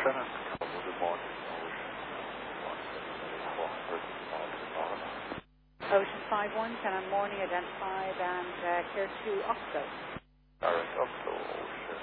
Shannon, good morning. Ocean 51, Shannon Morning, identified, and clear to Oxbow. Direct Oxbow, Ocean.